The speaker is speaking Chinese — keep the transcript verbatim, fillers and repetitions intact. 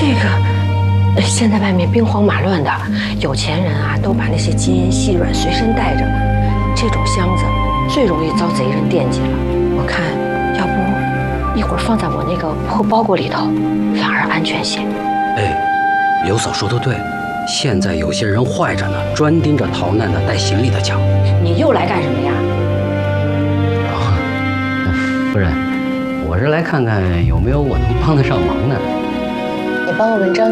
这个，现在外面兵荒马乱的，有钱人啊都把那些金银细软随身带着，这种箱子最容易遭贼人惦记了。我看，要不一会儿放在我那个破包裹里头，反而安全些。 哎，刘嫂说的对，现在有些人坏着呢，专盯着逃难的带行李的抢。 你又来干什么呀？ 啊，夫人，我是来看看有没有我能帮得上忙的。 你帮个文章。